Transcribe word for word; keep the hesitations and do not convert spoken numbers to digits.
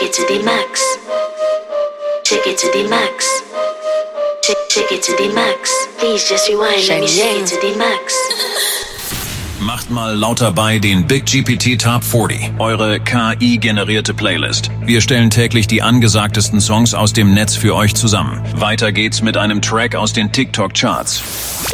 it to the max. Check it to the max. Check, check it to the max. Please just rewind, let me shake it to the max. Macht mal lauter bei den Big G P T Top vierzig, eure K I-generierte Playlist. Wir stellen täglich die angesagtesten Songs aus dem Netz für euch zusammen. Weiter geht's mit einem Track aus den TikTok-Charts.